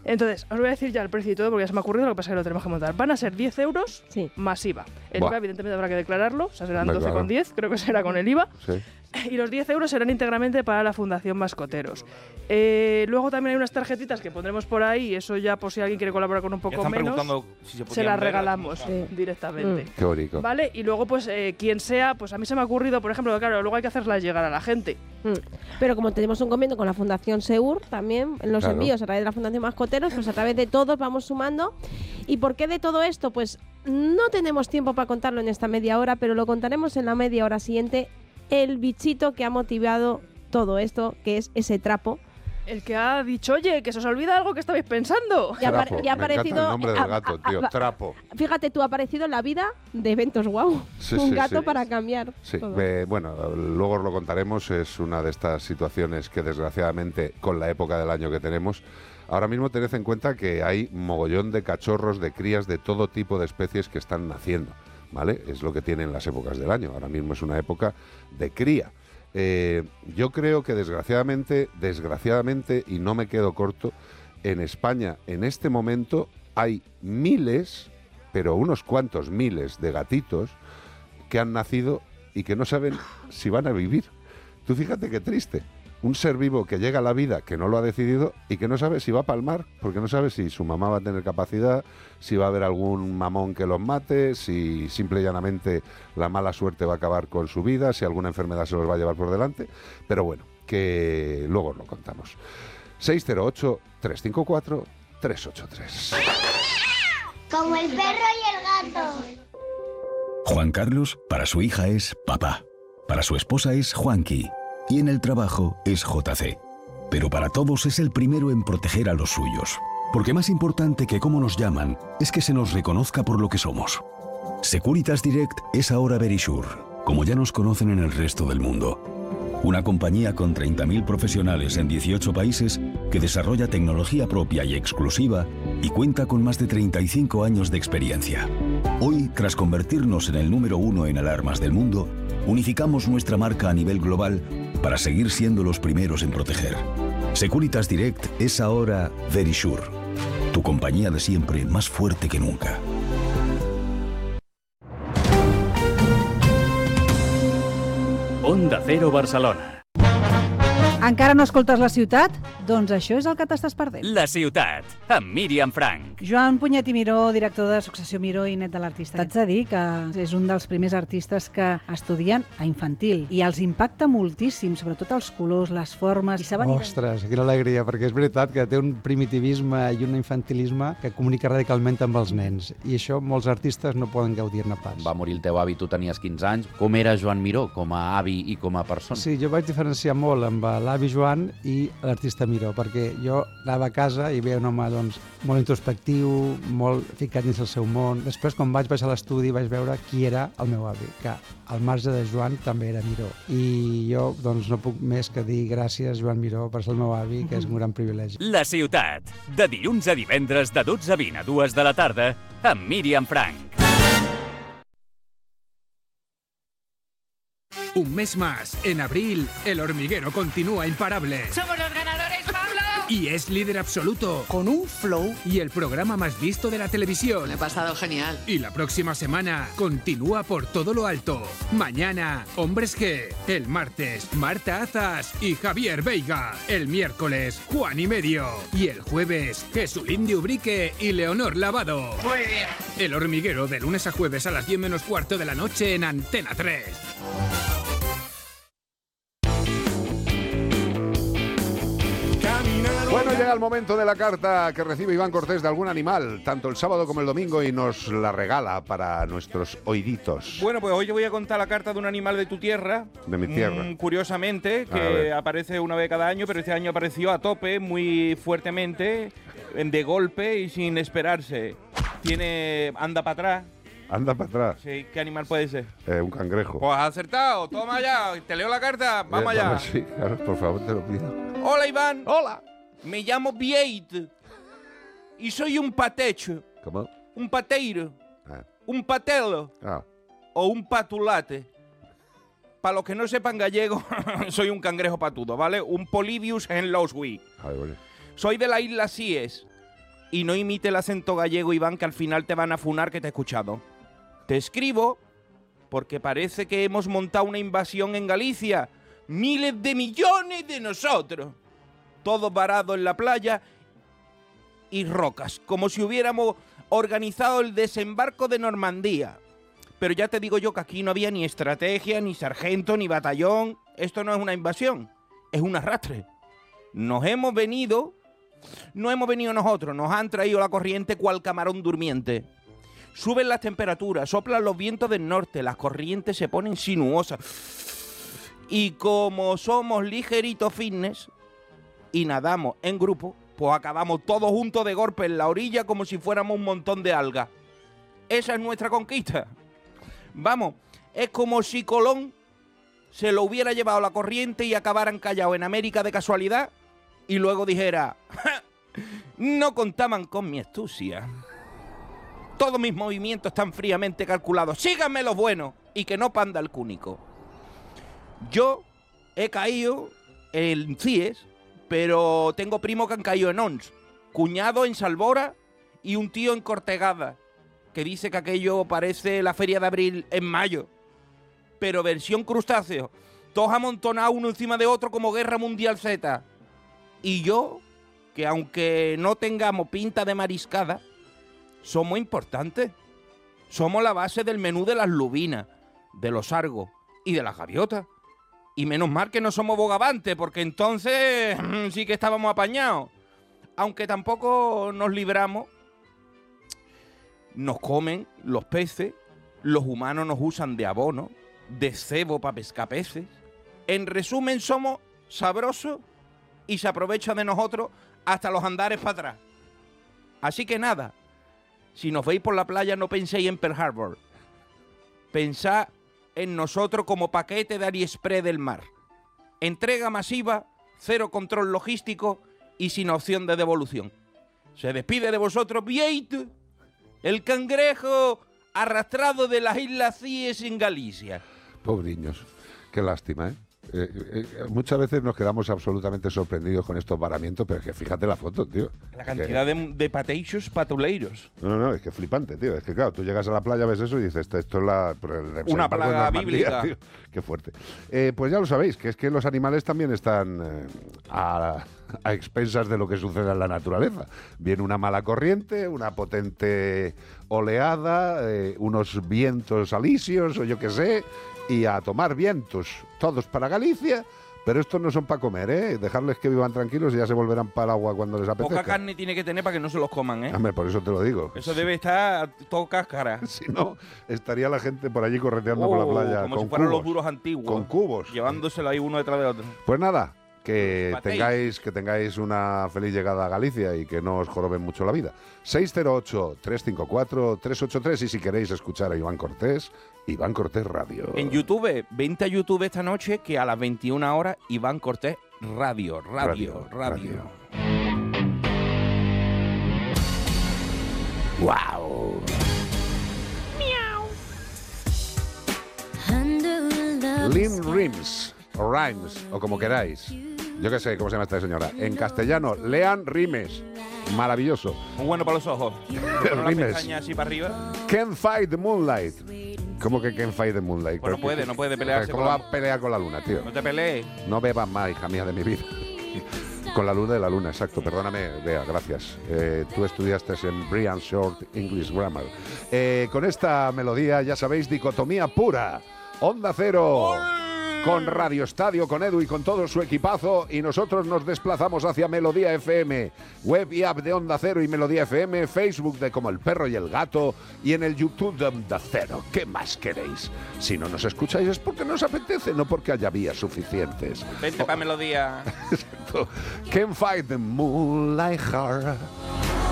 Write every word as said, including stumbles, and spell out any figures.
Entonces, os voy a decir ya el precio y todo porque ya se me ha ocurrido, lo que pasa es que lo tenemos que montar. Van a ser diez euros sí. más I V A. El Buah. I V A evidentemente habrá que declararlo, o sea, serán Hombre, doce con claro. diez, creo que será con el I V A. Sí. Y los diez euros serán íntegramente para la Fundación Mascoteros. Eh, luego también hay unas tarjetitas que pondremos por ahí, eso ya por si alguien quiere colaborar con un Ya poco están menos, preguntando si se se podían las ver regalamos aquí. Sí. directamente. Mm. Qué bonito. ¿Vale? Y luego, pues, eh, quien sea, pues a mí se me ha ocurrido, por ejemplo, que claro, luego hay que hacerlas llegar a la gente. Mm. Pero como tenemos un convenio con la Fundación Seur, también en los Claro. envíos a través de la Fundación Mascoteros, pues a través de todos vamos sumando. ¿Y por qué de todo esto? Pues no tenemos tiempo para contarlo en esta media hora, pero lo contaremos en la media hora siguiente. El bichito que ha motivado todo esto, que es ese trapo. El que ha dicho, oye, que se os olvida algo que estabais pensando. Y ha, Trapo. apare- y ha Me encanta aparecido. el nombre del a- gato, a- tío. a- Trapo. Fíjate, tú ha aparecido en la vida de Eventos Wow. Sí, un sí, gato sí. para cambiar. Sí, todo. eh, bueno, luego os lo contaremos. Es una de estas situaciones que desgraciadamente, con la época del año que tenemos, ahora mismo tened en cuenta que hay mogollón de cachorros, de crías, de todo tipo de especies que están naciendo, ¿vale? Es lo que tienen las épocas del año. Ahora mismo es una época de cría. Eh, yo creo que desgraciadamente, desgraciadamente, y no me quedo corto, en España en este momento hay miles, pero unos cuantos miles de gatitos que han nacido y que no saben si van a vivir. Tú fíjate qué triste. Un ser vivo que llega a la vida, que no lo ha decidido y que no sabe si va a palmar, porque no sabe si su mamá va a tener capacidad, si va a haber algún mamón que los mate, si simple y llanamente la mala suerte va a acabar con su vida, si alguna enfermedad se los va a llevar por delante. Pero bueno, que luego os lo contamos. seis cero ocho, tres cinco cuatro, tres ocho tres. Como el perro y el gato. Juan Carlos, para su hija es papá. Para su esposa es Juanqui. Y en el trabajo es J C. Pero para todos es el primero en proteger a los suyos. Porque más importante que cómo nos llaman es que se nos reconozca por lo que somos. Securitas Direct es ahora Verisure, como ya nos conocen en el resto del mundo. Una compañía con treinta mil profesionales en dieciocho países que desarrolla tecnología propia y exclusiva y cuenta con más de treinta y cinco años de experiencia. Hoy, tras convertirnos en el número uno en alarmas del mundo, unificamos nuestra marca a nivel global para seguir siendo los primeros en proteger. Securitas Direct es ahora Verisure, tu compañía de siempre más fuerte que nunca. Onda Cero Barcelona. Encara no escoltes la ciutat? Doncs això és el que t'estàs perdent. La ciutat, amb Míriam Frank. Joan Punyet i Miró, director de Successió Miró i net de l'artista. T'haig de dir que és un dels primers artistes que estudien a infantil i els impacta moltíssim, sobretot els colors, les formes. I saben Ostres, quina alegria, perquè és veritat que té un primitivisme i un infantilisme que comunica radicalment amb els nens. I això molts artistes no poden gaudir-ne pas. Va morir el teu avi, tu tenies quinze anys. Com era Joan Miró, com a avi i com a persona? Sí, jo vaig diferenciar molt amb l'avi Joan i l'artista Miró, perquè jo anava a casa i veia un home doncs, molt introspectiu, molt ficat dins el seu món. Després, quan vaig baixar a l'estudi, vaig veure qui era el meu avi, que al marge de Joan també era Miró. I jo doncs, no puc més que dir gràcies, Joan Miró, per ser el meu avi, que és un gran privilegi. La ciutat, de dilluns a divendres de dotze a vint a dues de la tarda, amb Míriam Frank. Un mes más, en abril, El Hormiguero continúa imparable. ¡Somos los ganadores, Pablo! Y es líder absoluto. Con un flow. Y el programa más visto de la televisión. Me he pasado genial. Y la próxima semana, continúa por todo lo alto. Mañana, Hombres G. El martes, Marta Azas y Javier Veiga. El miércoles, Juan y Medio. Y el jueves, Jesulín de Ubrique y Leonor Lavado. Muy bien. El Hormiguero, de lunes a jueves a las diez menos cuarto de la noche en Antena tres. Bueno, llega el momento de la carta que recibe Iván Cortés de algún animal, tanto el sábado como el domingo, y nos la regala para nuestros oíditos. Bueno, pues hoy te voy a contar la carta de un animal de tu tierra. De mi tierra. Mm, curiosamente, A que ver. aparece una vez cada año, pero este año apareció a tope, muy fuertemente, de golpe y sin esperarse. Tiene... anda para atrás. Anda para atrás. Sí, ¿qué animal puede ser? Eh, un cangrejo. Pues has acertado, toma allá, te leo la carta, vamos Eh, allá. Sí, claro, por favor, te lo pido. Hola, Iván. Hola. Me llamo Bieit y soy un patecho, ¿Cómo? un pateiro, Ah. un patelo Ah. o un patulate. Para los que no sepan gallego, soy un cangrejo patudo, ¿vale? Un Polybius enloswi. Ay, vale. Soy de la isla Sies Y no imite el acento gallego, Iván, que al final te van a funar que te he escuchado. Te escribo porque parece que hemos montado una invasión en Galicia. Miles de millones de nosotros. Todos varados en la playa y rocas, como si hubiéramos organizado el desembarco de Normandía. Pero ya te digo yo que aquí no había ni estrategia, ni sargento, ni batallón. Esto no es una invasión, es un arrastre. Nos hemos venido, no hemos venido nosotros, nos han traído la corriente cual camarón durmiente. Suben las temperaturas, soplan los vientos del norte, las corrientes se ponen sinuosas. Y como somos ligeritos fitness y nadamos en grupo, pues acabamos todos juntos de golpe en la orilla como si fuéramos un montón de algas. Esa es nuestra conquista. Vamos, es como si Colón se lo hubiera llevado la corriente y acabaran callados en América de casualidad y luego dijera, ¡ja! No contaban con mi astucia. Todos mis movimientos están fríamente calculados. Síganme los buenos y que no panda el cúnico. Yo he caído en C I E S, pero tengo primos que han caído en O N S, cuñado en Salvora y un tío en Cortegada, que dice que aquello parece la feria de abril en mayo, pero versión crustáceo, todos amontonados uno encima de otro como Guerra Mundial Z. Y yo, que aunque no tengamos pinta de mariscada, somos importantes. Somos la base del menú de las lubinas, de los sargos y de las gaviotas. Y menos mal que no somos bogavantes, porque entonces sí que estábamos apañados. Aunque tampoco nos libramos, nos comen los peces, los humanos nos usan de abono, de cebo para pescar peces. En resumen, somos sabrosos y se aprovechan de nosotros hasta los andares para atrás. Así que nada, si nos veis por la playa no penséis en Pearl Harbor. Pensad en nosotros como paquete de AliExpress del mar. Entrega masiva, cero control logístico y sin opción de devolución. Se despide de vosotros Vieito, el cangrejo arrastrado de las islas Cíes en Galicia. Pobriños, qué lástima, ¿eh? Eh, eh, muchas veces nos quedamos absolutamente sorprendidos con estos varamientos, pero es que fíjate la foto, tío. La cantidad que... de, de pateixos patuleiros. No, no, es que flipante, tío. Es que claro, tú llegas a la playa, ves eso y dices, esto, esto es la... Una plaga bíblica. Tío. Qué fuerte. Eh, pues ya lo sabéis, que es que los animales también están eh, a, a expensas de lo que sucede en la naturaleza. Viene una mala corriente, una potente oleada, eh, unos vientos alisios o yo qué sé, y a tomar vientos, todos para Galicia, pero estos no son para comer, ¿eh? Dejarles que vivan tranquilos y ya se volverán para el agua cuando les apetezca. Poca carne tiene que tener para que no se los coman, ¿eh? Hombre, por eso te lo digo. Eso debe estar todo cáscara. Si no, estaría la gente por allí correteando oh, por la playa como con si fueran cubos, los duros antiguos. Con cubos. Llevándoselo ahí uno detrás de otro. Pues nada, que Batéis. tengáis, que tengáis una feliz llegada a Galicia y que no os joroben mucho la vida. seis cero ocho, tres cinco cuatro, tres ocho tres y si queréis escuchar a Iván Cortés, Iván Cortés Radio. En YouTube, vente a YouTube esta noche que a las veintiuna horas Iván Cortés Radio, Radio, Radio. radio. Wow. Lynn Rimes, o Rhymes, o como queráis. Yo qué sé, ¿cómo se llama esta señora? En castellano, Lean Rimes. Maravilloso. Muy bueno para los ojos. Con la pestaña así para arriba. Can't fight the moonlight. ¿Cómo que can't fight the moonlight? Pues no puede, no puede pelearse. ¿Cómo va a pelear con la luna, tío? No te pelees. No bebas más, hija mía de mi vida. Con la luna de la luna, exacto. Perdóname, Bea, gracias. Eh, tú estudiaste en Brian Short English Grammar. Eh, con esta melodía, ya sabéis, dicotomía pura. Onda Cero. Con Radio Estadio, con Edu y con todo su equipazo, y nosotros nos desplazamos hacia Melodía F M, web y app de Onda Cero y Melodía F M, Facebook de Como el Perro y el Gato y en el YouTube de Onda Cero. ¿Qué más queréis? Si no nos escucháis es porque nos apetece, no porque haya vías suficientes. Vente oh. para Melodía. Exacto. Can't fight the moonlight heart.